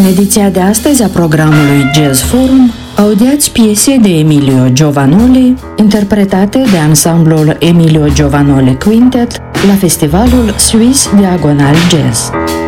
ediția de astăzi a programului Jazz Forum, audiați piese de Emilio Giovannoli, interpretate de ansamblul Emilio Giovannoli Quintet la festivalul Swiss Diagonal Jazz.